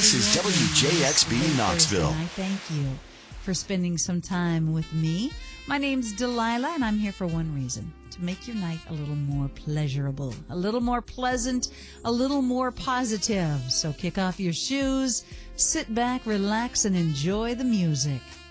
This is WJXB Knoxville. I thank you for spending some time with me. My name's Delilah, and I'm here for one reason: to make your night a little more pleasurable, a little more pleasant, a little more positive. So kick off your shoes, sit back, relax, and enjoy the music.